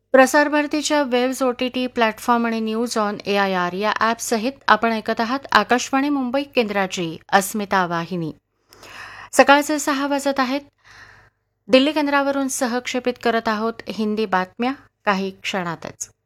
प्रसारभारतीच्या waves OTT platform आणि news on AIR या ॲपसहित आपण ऐकत आहात आकाशवाणी मुंबई केंद्राची अस्मिता वाहिनी. सकाळचे 6 वाजत आहेत. दिल्ली केंद्रावरून सहक्षेपित करत आहोत हिंदी बातम्या काही क्षणातच.